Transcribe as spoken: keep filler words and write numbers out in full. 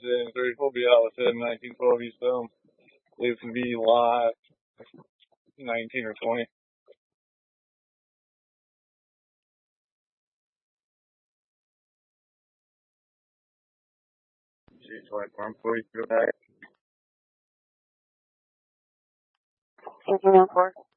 then thirty-four will be out within nineteen twelve East Elm. I believe it's going to be live nineteen or twenty. G twenty-four, before you go back. Thank you, one four.